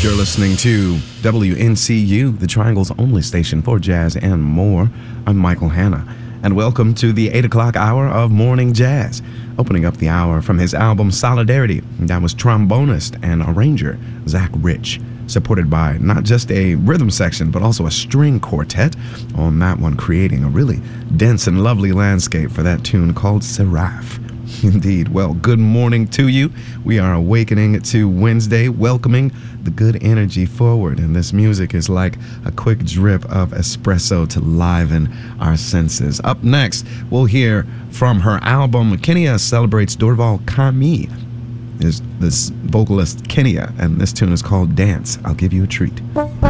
You're listening to WNCU, the Triangle's only station for jazz and more. I'm Michael Hanna, and welcome to the 8 o'clock hour of Morning Jazz. Opening up the hour from his album Solidarity, that was trombonist and arranger Zach Rich, supported by not just a rhythm section, but also a string quartet on that one, creating a really dense and lovely landscape for that tune called Seraph. Indeed. Well, good morning to you. We are awakening to Wednesday, welcoming the good energy forward. And this music is like a quick drip of espresso to liven our senses. Up next, we'll hear from her album, Kenya Celebrates Dorval Caymmi. Is this vocalist Kenya, and this tune is called Dance. I'll give you a treat.